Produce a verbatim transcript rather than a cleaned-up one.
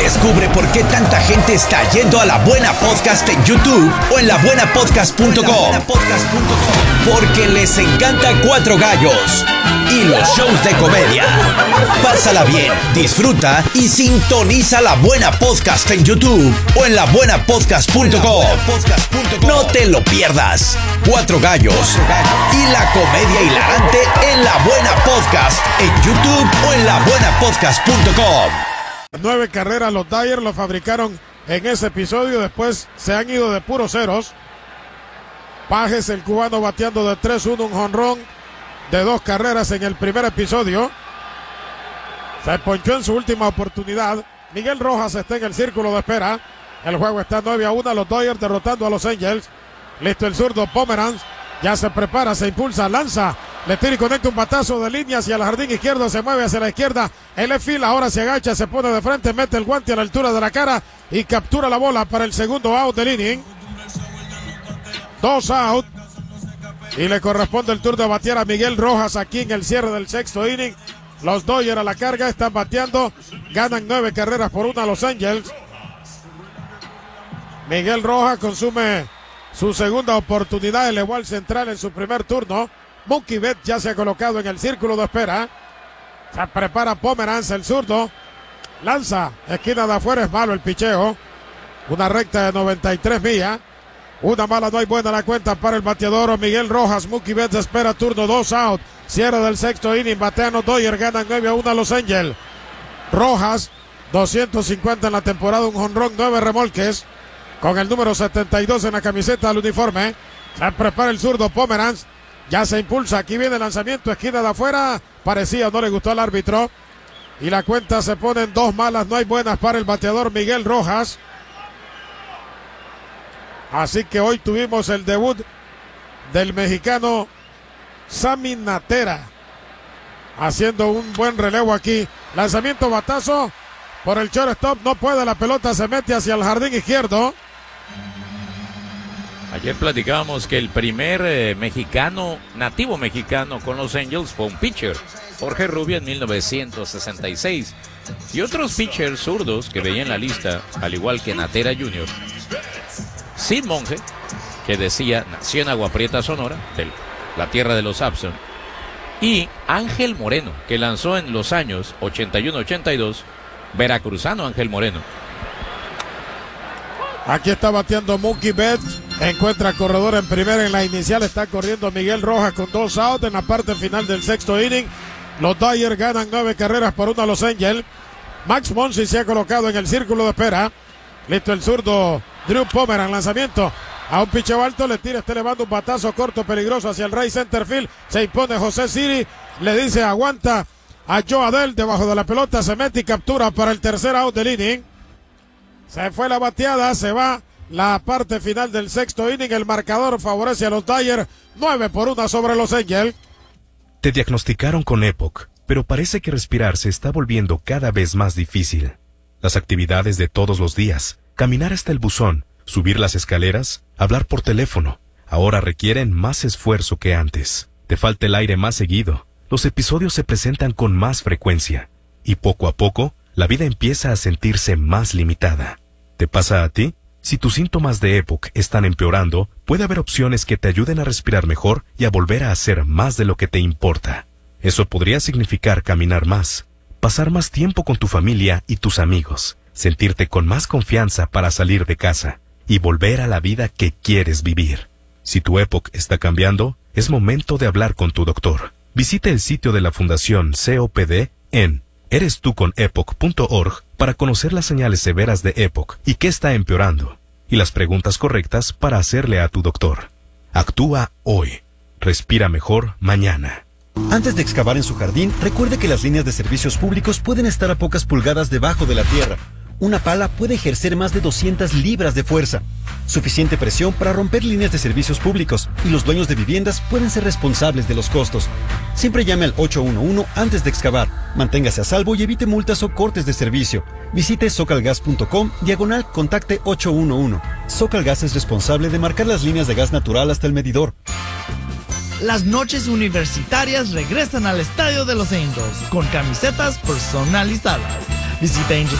Descubre por qué tanta gente está yendo a La Buena Podcast en YouTube o en la buena podcast punto com. Porque les encanta Cuatro Gallos y los shows de comedia. Pásala bien, disfruta y sintoniza La Buena Podcast en YouTube o en la buena podcast punto com. No te lo pierdas. Cuatro Gallos y la comedia hilarante en La Buena Podcast en YouTube o en la buena podcast punto com. Nueve carreras los Dyers lo fabricaron en ese episodio. Después se han ido de puros ceros. Pages, el cubano, bateando de tres uno, un jonrón de dos carreras en el primer episodio. Se ponchó en su última oportunidad. Miguel Rojas está en el círculo de espera. El juego está nueve a uno. Los Dodgers derrotando a los Angels. Listo el zurdo Pomeranz. Ya se prepara, se impulsa, lanza. Le tira y conecta un batazo de línea hacia el jardín izquierdo. Se mueve hacia la izquierda. El left field ahora se agacha, se pone de frente, mete el guante a la altura de la cara y captura la bola para el segundo out del inning. Dos out. Y le corresponde el turno de batear a Miguel Rojas aquí en el cierre del sexto inning. Los Dodgers a la carga están bateando. Ganan nueve carreras por una a Los Angels. Miguel Rojas consume su segunda oportunidad. Elevó al central en su primer turno. Mookie Betts ya se ha colocado en el círculo de espera. Se prepara Pomeranz, el zurdo. Lanza, esquina de afuera, es malo el picheo. Una recta de noventa y tres millas. Una mala, no hay buena la cuenta para el bateador Miguel Rojas. Mookie Betts espera turno, dos out. Cierre del sexto inning, batean los Dodgers, ganan nueve a uno a Los Angels. Rojas, doscientos cincuenta en la temporada, un jonrón, nueve remolques. Con el número setenta y dos en la camiseta del uniforme. Se prepara el zurdo Pomeranz. Ya se impulsa, aquí viene el lanzamiento, esquina de afuera. Parecía, no le gustó al árbitro. Y la cuenta se pone en dos malas, no hay buenas para el bateador Miguel Rojas. Así que hoy tuvimos el debut del mexicano Sammy Natera, haciendo un buen relevo aquí. Lanzamiento, batazo por el shortstop, no puede, la pelota se mete hacia el jardín izquierdo. Ayer platicábamos que el primer eh, mexicano, nativo mexicano con los Angels fue un pitcher, Jorge Rubio, en mil novecientos sesenta y seis. Y otros pitchers zurdos que veía en la lista, al igual que Natera junior Sid Monge, que decía, nació en Agua Prieta, Sonora, de la tierra de los Abson. Y Ángel Moreno, que lanzó en los años ochenta y uno ochenta y dos, veracruzano Ángel Moreno. Aquí está bateando Mookie Betts. Encuentra corredor en primera, en la inicial está corriendo Miguel Rojas con dos outs en la parte final del sexto inning. Los Dodgers ganan nueve carreras por uno a Los Angels. Max Muncy se ha colocado en el círculo de espera. Listo el zurdo Drew Pomeranz, lanzamiento a un picheo alto, le tira, está elevando un batazo corto peligroso hacia el right center field. Se impone José Siri, le dice aguanta a Joe Adell, debajo de la pelota se mete y captura para el tercer out del inning. Se fue la bateada, se va la parte final del sexto inning. El marcador favorece a los Dodgers, nueve por uno sobre los Angels. Te diagnosticaron con EPOC, pero parece que respirar se está volviendo cada vez más difícil. Las actividades de todos los días, caminar hasta el buzón, subir las escaleras, hablar por teléfono, ahora requieren más esfuerzo que antes. Te falta el aire más seguido, los episodios se presentan con más frecuencia, y poco a poco, la vida empieza a sentirse más limitada. ¿Te pasa a ti? Si tus síntomas de EPOC están empeorando, puede haber opciones que te ayuden a respirar mejor y a volver a hacer más de lo que te importa. Eso podría significar caminar más, pasar más tiempo con tu familia y tus amigos, sentirte con más confianza para salir de casa y volver a la vida que quieres vivir. Si tu EPOC está cambiando, es momento de hablar con tu doctor. Visita el sitio de la Fundación C O P D en eres tú con epoc punto org para conocer las señales severas de EPOC y qué está empeorando, y las preguntas correctas para hacerle a tu doctor. Actúa hoy. Respira mejor mañana. Antes de excavar en su jardín, recuerde que las líneas de servicios públicos pueden estar a pocas pulgadas debajo de la tierra. Una pala puede ejercer más de doscientas libras de fuerza, suficiente presión para romper líneas de servicios públicos, y los dueños de viviendas pueden ser responsables de los costos. Siempre llame al ocho uno uno antes de excavar. Manténgase a salvo y evite multas o cortes de servicio. Visite socalgas punto com, diagonal, contacte ocho uno uno. Socalgas es responsable de marcar las líneas de gas natural hasta el medidor. Las noches universitarias regresan al Estadio de los Angels con camisetas personalizadas. Visita Angels